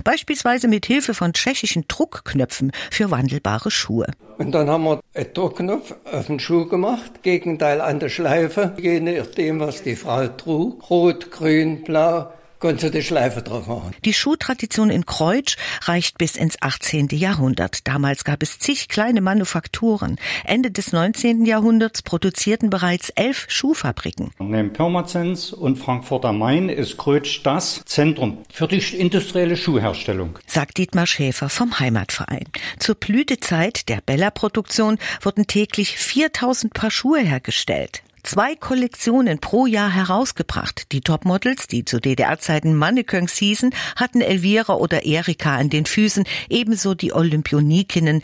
Beispielsweise mit Hilfe von tschechischen Druckknöpfen für wandelbare Schuhe. Und dann haben wir einen Druckknopf auf den Schuh gemacht, Gegenteil an der Schleife, je nachdem, was die Frau trug, rot, grün, blau. Konntest du die Schleife drauf machen. Die Schuhtradition in Kreutsch reicht bis ins 18. Jahrhundert. Damals gab es zig kleine Manufakturen. Ende des 19. Jahrhunderts produzierten bereits 11 Schuhfabriken. Neben Pirmasens und Frankfurt am Main ist Kreutsch das Zentrum für die industrielle Schuhherstellung, sagt Dietmar Schäfer vom Heimatverein. Zur Blütezeit der Bella-Produktion wurden täglich 4000 Paar Schuhe hergestellt. 2 Kollektionen pro Jahr herausgebracht. Die Topmodels, die zu DDR-Zeiten Mannequins hießen, hatten Elvira oder Erika an den Füßen, ebenso die Olympionikinnen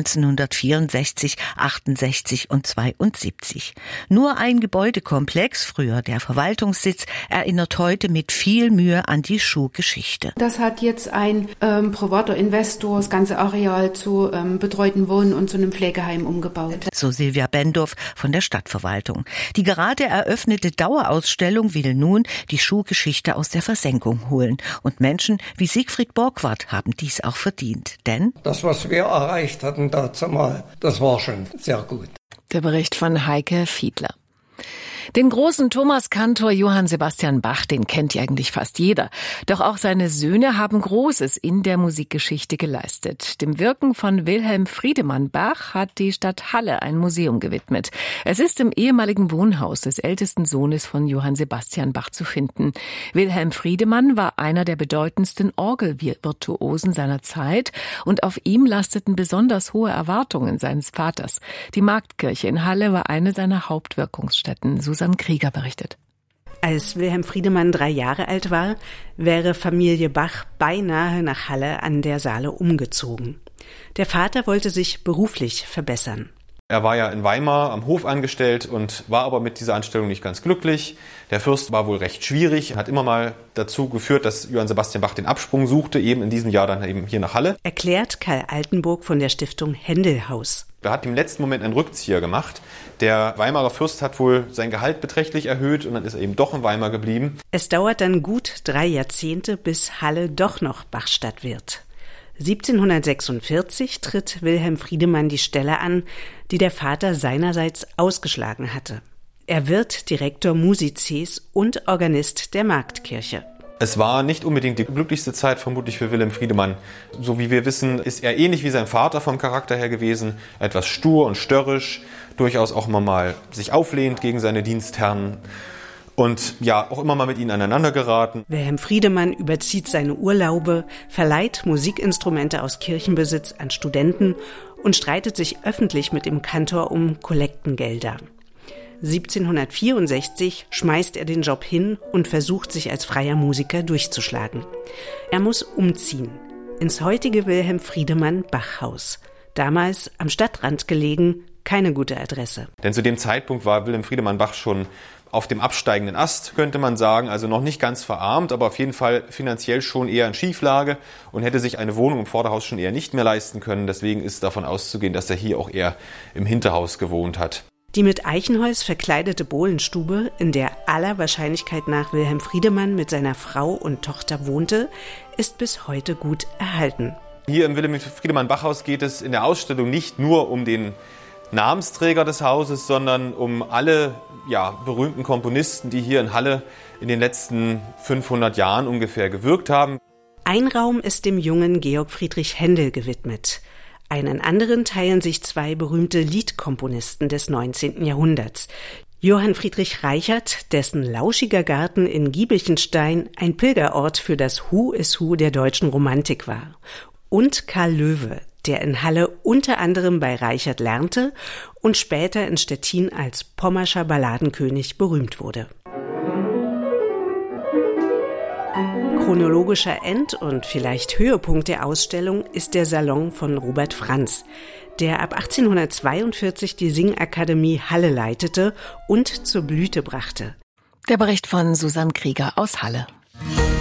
1964, 68 und 72. Nur ein Gebäudekomplex, früher der Verwaltungssitz, erinnert heute mit viel Mühe an die Schuhgeschichte. Das hat jetzt ein privater Investor das ganze Areal zu betreuten Wohnen und zu einem Pflegeheim umgebaut. So Silvia Bendorf von der Stadtverwaltung. Die gerade eröffnete Dauerausstellung will nun die Schuhgeschichte aus der Versenkung holen. Und Menschen wie Siegfried Borgward haben dies auch verdient. Denn das, was wir erreicht hatten dazu mal, das war schon sehr gut. Der Bericht von Heike Fiedler. Den großen Thomaskantor Johann Sebastian Bach, den kennt ja eigentlich fast jeder. Doch auch seine Söhne haben Großes in der Musikgeschichte geleistet. Dem Wirken von Wilhelm Friedemann Bach hat die Stadt Halle ein Museum gewidmet. Es ist im ehemaligen Wohnhaus des ältesten Sohnes von Johann Sebastian Bach zu finden. Wilhelm Friedemann war einer der bedeutendsten Orgelvirtuosen seiner Zeit und auf ihm lasteten besonders hohe Erwartungen seines Vaters. Die Marktkirche in Halle war eine seiner Hauptwirkungsstätten. Susanne Krieger berichtet. Als Wilhelm Friedemann 3 Jahre alt war, wäre Familie Bach beinahe nach Halle an der Saale umgezogen. Der Vater wollte sich beruflich verbessern. Er war ja in Weimar am Hof angestellt und war aber mit dieser Anstellung nicht ganz glücklich. Der Fürst war wohl recht schwierig, hat immer mal dazu geführt, dass Johann Sebastian Bach den Absprung suchte, eben in diesem Jahr dann eben hier nach Halle. Erklärt Karl Altenburg von der Stiftung Händelhaus. Er hat im letzten Moment einen Rückzieher gemacht. Der Weimarer Fürst hat wohl sein Gehalt beträchtlich erhöht und dann ist er eben doch in Weimar geblieben. Es dauert dann gut 3 Jahrzehnte, bis Halle doch noch Bachstadt wird. 1746 tritt Wilhelm Friedemann die Stelle an, die der Vater seinerseits ausgeschlagen hatte. Er wird Direktor Musices und Organist der Marktkirche. Es war nicht unbedingt die glücklichste Zeit vermutlich für Wilhelm Friedemann. So wie wir wissen, ist er ähnlich wie sein Vater vom Charakter her gewesen, etwas stur und störrisch, durchaus auch immer mal sich auflehnt gegen seine Dienstherren. Und ja, auch immer mal mit ihnen aneinander geraten. Wilhelm Friedemann überzieht seine Urlaube, verleiht Musikinstrumente aus Kirchenbesitz an Studenten und streitet sich öffentlich mit dem Kantor um Kollektengelder. 1764 schmeißt er den Job hin und versucht, sich als freier Musiker durchzuschlagen. Er muss umziehen ins heutige Wilhelm Friedemann Bachhaus. Damals am Stadtrand gelegen, keine gute Adresse. Denn zu dem Zeitpunkt war Wilhelm Friedemann Bach schon auf dem absteigenden Ast, könnte man sagen, also noch nicht ganz verarmt, aber auf jeden Fall finanziell schon eher in Schieflage und hätte sich eine Wohnung im Vorderhaus schon eher nicht mehr leisten können. Deswegen ist davon auszugehen, dass er hier auch eher im Hinterhaus gewohnt hat. Die mit Eichenholz verkleidete Bohlenstube, in der aller Wahrscheinlichkeit nach Wilhelm Friedemann mit seiner Frau und Tochter wohnte, ist bis heute gut erhalten. Hier im Wilhelm Friedemann Bachhaus geht es in der Ausstellung nicht nur um den Namensträger des Hauses, sondern um alle berühmten Komponisten, die hier in Halle in den letzten 500 Jahren ungefähr gewirkt haben. Ein Raum ist dem jungen Georg Friedrich Händel gewidmet. Einen anderen teilen sich 2 berühmte Liedkomponisten des 19. Jahrhunderts. Johann Friedrich Reichert, dessen lauschiger Garten in Giebelchenstein ein Pilgerort für das Who is Who der deutschen Romantik war. Und Karl Löwe, der in Halle unter anderem bei Reichert lernte und später in Stettin als pommerscher Balladenkönig berühmt wurde. Chronologischer End- und vielleicht Höhepunkt der Ausstellung ist der Salon von Robert Franz, der ab 1842 die Singakademie Halle leitete und zur Blüte brachte. Der Bericht von Susanne Krieger aus Halle.